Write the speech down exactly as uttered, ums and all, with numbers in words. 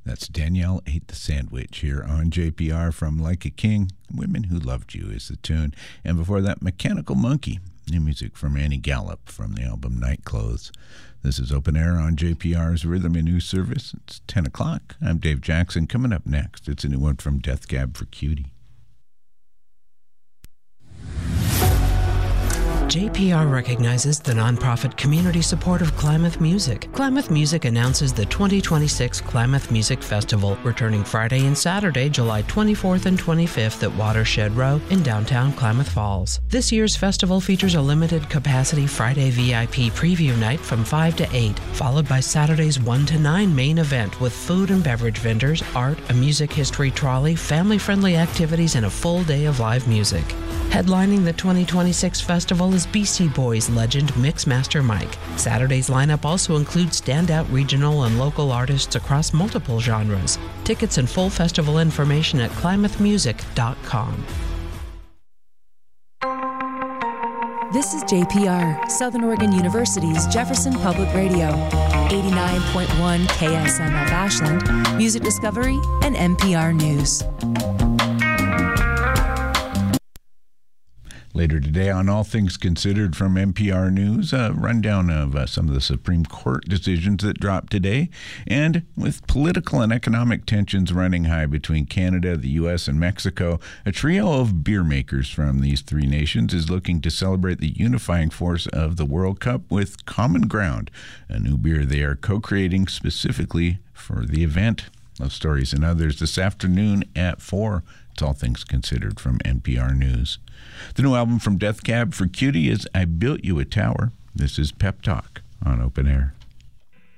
That's Danielle Ate the Sandwich here on J P R from Like a King. Women Who Loved You is the tune. And before that, Mechanical Monkey. New music from Annie Gallup from the album Night Clothes. This is Open Air on J P R's Rhythm and News Service. It's ten o'clock. I'm Dave Jackson. Coming up next, it's a new one from Death Cab for Cutie. J P R recognizes the nonprofit community support of Klamath Music. Klamath Music announces the twenty twenty-six Klamath Music Festival, returning Friday and Saturday, July twenty-fourth and twenty-fifth at Watershed Row in downtown Klamath Falls. This year's festival features a limited capacity Friday V I P preview night from five to eight, followed by Saturday's one to nine main event with food and beverage vendors, art, a music history trolley, family-friendly activities, and a full day of live music. Headlining the twenty twenty-six festival is Beastie Boys legend Mixmaster Mike. Saturday's lineup also includes standout regional and local artists across multiple genres. Tickets and full festival information at klamath music dot com. This is J P R, Southern Oregon University's Jefferson Public Radio, eighty-nine point one K S M F Ashland, Music Discovery, and N P R News. Later today on All Things Considered from N P R News, a rundown of uh, some of the Supreme Court decisions that dropped today. And with political and economic tensions running high between Canada, the U S, and Mexico, a trio of beer makers from these three nations is looking to celebrate the unifying force of the World Cup with Common Ground, a new beer they are co-creating specifically for the event. Those stories and others this afternoon at four. It's All Things Considered from N P R News. The new album from Death Cab for Cutie is I Built You a Tower. This is Pep Talk on Open Air.